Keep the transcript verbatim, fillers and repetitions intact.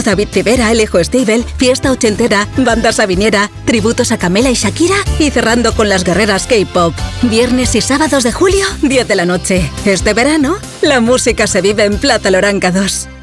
David Civera, El Hijo Stivel, fiesta ochentera, banda sabiniera, tributos a Camela y Shakira y cerrando con las guerreras K-pop. Viernes y sábados de julio, diez de la noche. Este verano, la música se vive en Plata Loranga dos.